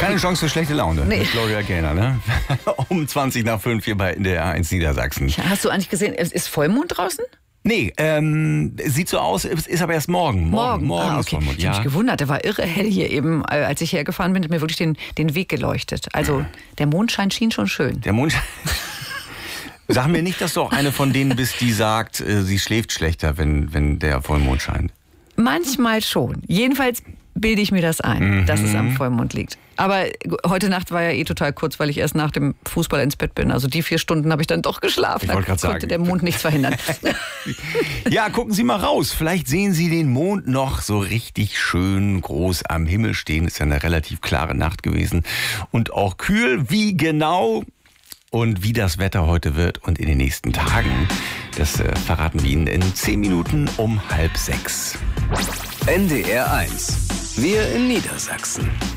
Keine Chance für schlechte Laune. Nee. Mit Gloria Gaynor, ne? Um 20 nach 5 hier bei NDR 1 Niedersachsen. Ja, hast du eigentlich gesehen, es ist Vollmond draußen? Nee, sieht so aus, ist aber erst morgen. Morgen Ah, ist okay. Vollmond. Ich habe mich gewundert, der war irre hell hier eben, als ich hergefahren bin, hat mir wirklich den Weg geleuchtet. Also der Mondschein schien schon schön. Der Mond. Sag mir nicht, dass du auch eine von denen bist, die sagt, sie schläft schlechter, wenn der Vollmond scheint. Manchmal schon. Jedenfalls bilde ich mir das ein, dass es am Vollmond liegt. Aber heute Nacht war ja total kurz, weil ich erst nach dem Fußball ins Bett bin. Also die 4 Stunden habe ich dann doch geschlafen. Ich wollte gerade konnte sagen. der Mond nichts verhindern. Ja, gucken Sie mal raus. Vielleicht sehen Sie den Mond noch so richtig schön groß am Himmel stehen. Ist ja eine relativ klare Nacht gewesen. Und auch kühl. Wie genau und wie das Wetter heute wird und in den nächsten Tagen, das verraten wir Ihnen in 10 Minuten um 5:30. NDR 1. Wir in Niedersachsen.